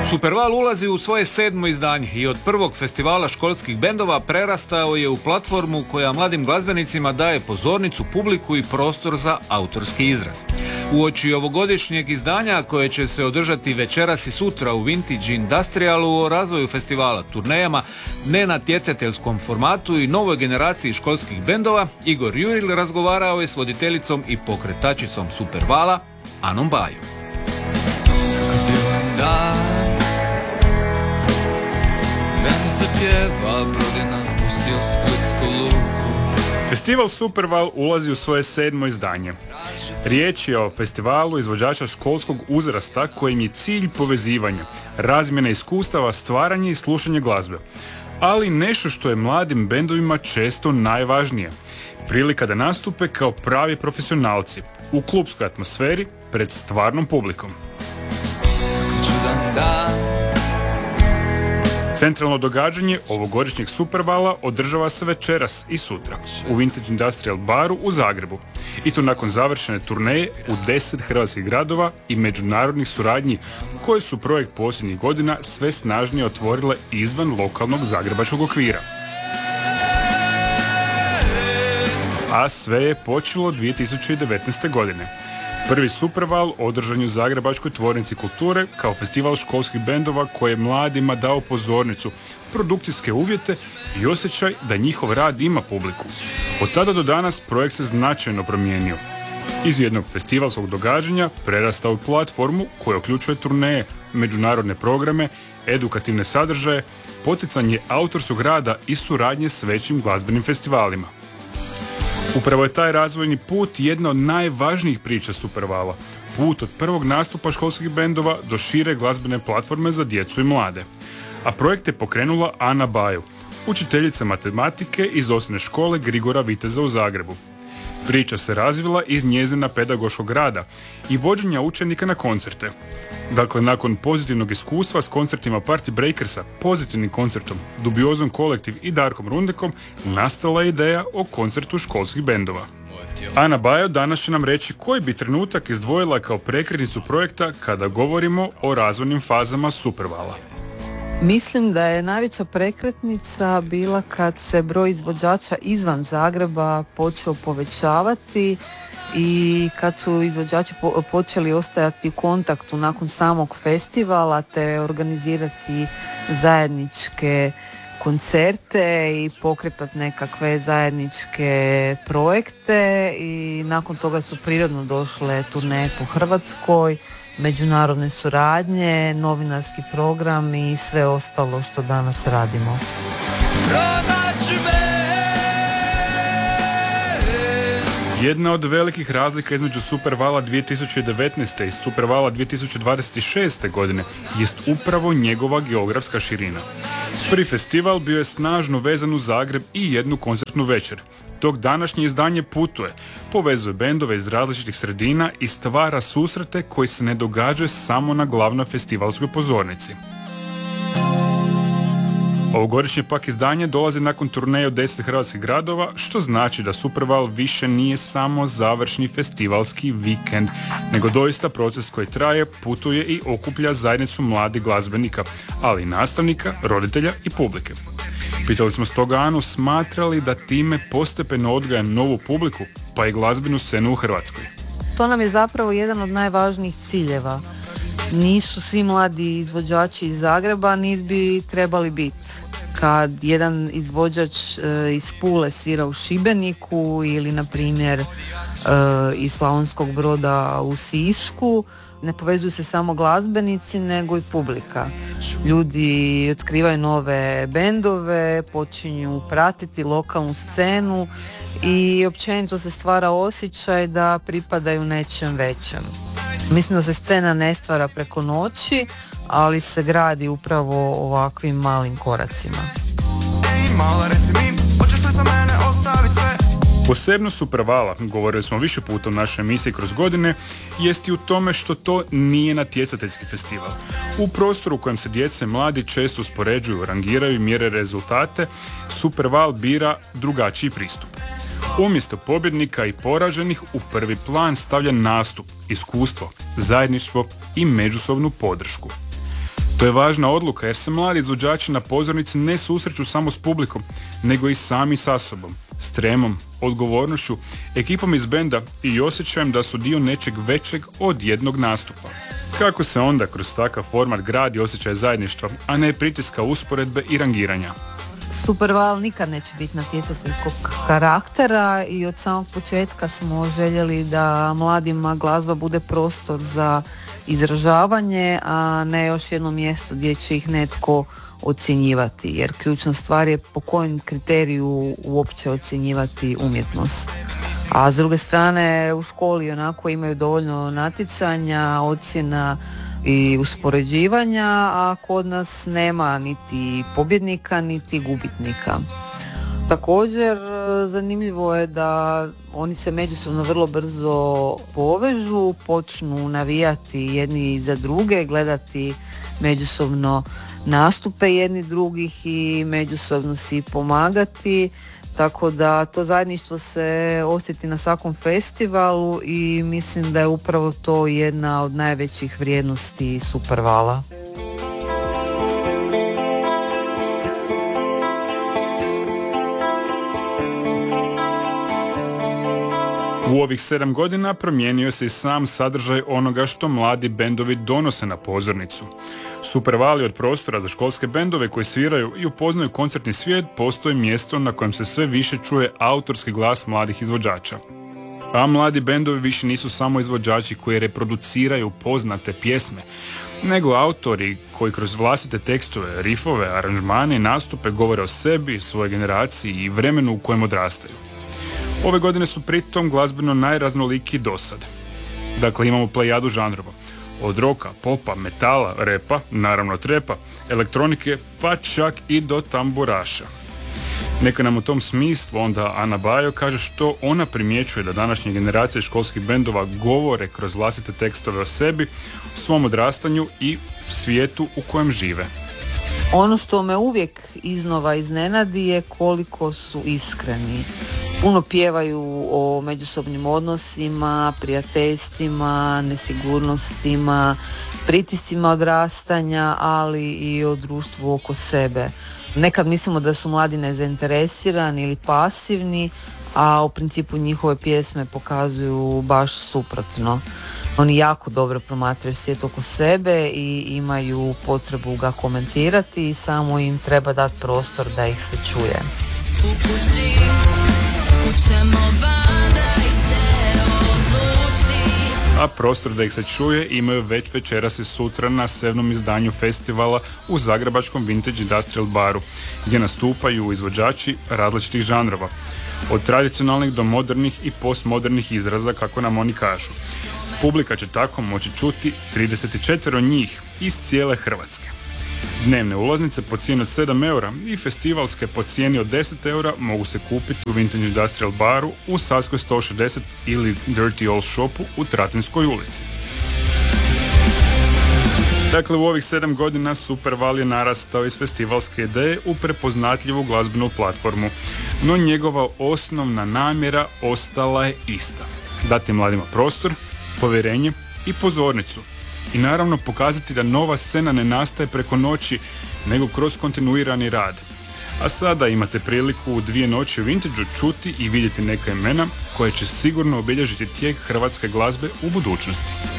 Superval ulazi u svoje 7. izdanje i od prvog festivala školskih bendova prerastao je u platformu koja mladim glazbenicima daje pozornicu, publiku i prostor za autorski izraz. Uoči ovogodišnjeg izdanja koje će se održati večeras i sutra u Vintage Industrialu o razvoju festivala, turnejama, nenatjecateljskom formatu i novoj generaciji školskih bendova, Igor Juril razgovarao je s voditeljicom i pokretačicom Supervala, Anom Baju. Festival Superval ulazi u svoje 7. izdanje. Riječ je o festivalu izvođača školskog uzrasta kojim je cilj povezivanje, razmjena iskustava, stvaranje i slušanje glazbe. Ali nešto što je mladim bendovima često najvažnije. Prilika da nastupe kao pravi profesionalci u klupskoj atmosferi pred stvarnom publikom. Centralno događanje ovogodišnjeg Supervala održava se večeras i sutra u Vintage Industrial baru u Zagrebu. I to nakon završene turneje u 10 hrvatskih gradova i međunarodnih suradnji koje su projekt posljednjih godina sve snažnije otvorile izvan lokalnog zagrebačkog okvira. A sve je počelo 2019. godine. Prvi Superval održan je u Zagrebačkoj tvornici kulture kao festival školskih bendova koji je mladima dao pozornicu, produkcijske uvjete i osjećaj da njihov rad ima publiku. Od tada do danas projekt se značajno promijenio. Iz jednog festivalskog događanja prerastao u platformu koja uključuje turneje, međunarodne programe, edukativne sadržaje, poticanje autorskog rada i suradnje s većim glazbenim festivalima. Upravo je taj razvojni put jedna od najvažnijih priča Supervala. Put od prvog nastupa školskih bendova do šire glazbene platforme za djecu i mlade. A projekt je pokrenula Ana Baju, učiteljica matematike iz osnovne škole Grigora Viteza u Zagrebu. Priča se razvila iz njezina pedagoškog rada i vođenja učenika na koncerte. Dakle, nakon pozitivnog iskustva s koncertima Party Breakersa, pozitivnim koncertom, Dubiozom kolektiv i Darkom Rundekom, nastala je ideja o koncertu školskih bendova. Ana Bajo danas će nam reći koji bi trenutak izdvojila kao prekretnicu projekta kada govorimo o razvojnim fazama Supervala. Mislim da je najveća prekretnica bila kad se broj izvođača izvan Zagreba počeo povećavati i kad su izvođači počeli ostajati u kontaktu nakon samog festivala te organizirati zajedničke koncerte i pokretati nekakve zajedničke projekte i nakon toga su prirodno došle turneje po Hrvatskoj, međunarodne suradnje, novinarski program i sve ostalo što danas radimo. Jedna od velikih razlika između Supervala 2019. i Supervala 2026. godine jest upravo njegova geografska širina. Prvi festival bio je snažno vezan u Zagreb i jednu koncertnu večer, dok današnje izdanje putuje, povezuje bendove iz različitih sredina i stvara susrete koji se ne događaju samo na glavnoj festivalskoj pozornici. Ovogodišnje pak izdanje dolazi nakon turneje u 10 hrvatskih gradova, što znači da Superval više nije samo završni festivalski vikend, nego doista proces koji traje, putuje i okuplja zajednicu mladih glazbenika, ali i nastavnika, roditelja i publike. Pitali smo stoga Anu smatrali da time postepeno odgaja novu publiku, pa i glazbenu scenu u Hrvatskoj. To nam je zapravo jedan od najvažnijih ciljeva. Nisu svi mladi izvođači iz Zagreba, niti bi trebali biti. Kad jedan izvođač iz Pule svira u Šibeniku ili na primjer iz Slavonskog Broda u Sisku, ne povezuju se samo glazbenici nego i publika. Ljudi otkrivaju nove bendove, počinju pratiti lokalnu scenu i općenito se stvara osjećaj da pripadaju nečem većem. Mislim da se scena ne stvara preko noći, ali se gradi upravo ovakvim malim koracima. Posebnost Supervala, govorili smo više puta u našoj emisiji kroz godine, jest i u tome što to nije natjecateljski festival. U prostoru u kojem se djeca i mladi često uspoređuju, rangiraju i mjere rezultate, Superval bira drugačiji pristup. Umjesto pobjednika i poraženih u prvi plan stavlja nastup, iskustvo, zajedništvo i međusobnu podršku. To je važna odluka jer se mladi izvođači na pozornici ne susreću samo s publikom, nego i sami sa sobom, s tremom, odgovornošću, ekipom iz benda i osjećajem da su dio nečeg većeg od jednog nastupa. Kako se onda kroz takav format gradi osjećaj zajedništva, a ne pritiska usporedbe i rangiranja? Superval nikad neće biti natjecateljskog karaktera i od samog početka smo željeli da mladima glazba bude prostor za izražavanje, a ne još jedno mjesto gdje će ih netko ocjenjivati, jer ključna stvar je po kojem kriteriju uopće ocjenjivati umjetnost. A s druge strane u školi onako imaju dovoljno natjecanja, ocjena i uspoređivanja, a kod nas nema niti pobjednika niti gubitnika. Također zanimljivo je da oni se međusobno vrlo brzo povežu, počnu navijati jedni za druge, gledati međusobno nastupe jedni drugih i međusobno si pomagati, tako da to zajedništvo se osjeti na svakom festivalu i mislim da je upravo to jedna od najvećih vrijednosti Supervala. U ovih 7 godina promijenio se i sam sadržaj onoga što mladi bendovi donose na pozornicu. Superval od prostora za školske bendove koji sviraju i upoznaju koncertni svijet postoji mjesto na kojem se sve više čuje autorski glas mladih izvođača. A mladi bendovi više nisu samo izvođači koji reproduciraju poznate pjesme, nego autori koji kroz vlastite tekstove, rifove, aranžmane i nastupe govore o sebi, svojoj generaciji i vremenu u kojem odrastaju. Ove godine su pritom glazbeno najraznolikiji dosad. Dakle, imamo plejadu žanrova. Od roka, popa, metala, repa, naravno trepa, elektronike, pa čak i do tamburaša. Neka nam u tom smislu onda Ana Bajo kaže što ona primjećuje da današnje generacije školskih bendova govore kroz vlastite tekstove o sebi, svom odrastanju i svijetu u kojem žive. Ono što me uvijek iznova iznenadi je koliko su iskreni. Puno pjevaju o međusobnim odnosima, prijateljstvima, nesigurnostima, pritiscima odrastanja, ali i o društvu oko sebe. Nekad mislimo da su mladi nezainteresirani ili pasivni, a u principu njihove pjesme pokazuju baš suprotno. Oni jako dobro promatraju svijet oko sebe i imaju potrebu ga komentirati i samo im treba dati prostor da ih se čuje. A prostor da ih se čuje imaju već večeras i sutra na 7. izdanju festivala u zagrebačkom Vintage Industrial baru, gdje nastupaju izvođači različitih žanrova, od tradicionalnih do modernih i postmodernih izraza, kako nam oni kažu. Publika će tako moći čuti 34 njih iz cijele Hrvatske. Dnevne ulaznice po cijeni od 7 eura i festivalske po cijeni od 10 eura mogu se kupiti u Vintage Industrial baru u Savskoj 160 ili Dirty Old Shopu u Tratinskoj ulici. Dakle, u ovih 7 godina Superval je narastao iz festivalske ideje u prepoznatljivu glazbenu platformu, no njegova osnovna namjera ostala je ista. Dati mladima prostor, povjerenje i pozornicu. I naravno pokazati da nova scena ne nastaje preko noći, nego kroz kontinuirani rad. A sada imate priliku u 2 noći u Vintage čuti i vidjeti neka imena koje će sigurno obilježiti tijek hrvatske glazbe u budućnosti.